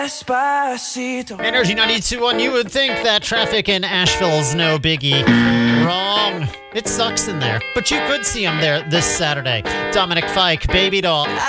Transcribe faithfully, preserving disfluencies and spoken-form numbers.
Despacito. Energy ninety-two point one, you would think that traffic in Asheville's no biggie. Wrong. It sucks in there. But you could see him there this Saturday. Dominic Fike, Baby Doll.